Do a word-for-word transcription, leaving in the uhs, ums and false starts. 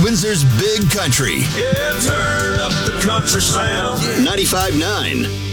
Windsor's Big Country. Yeah, turn up the country sound. ninety-five point nine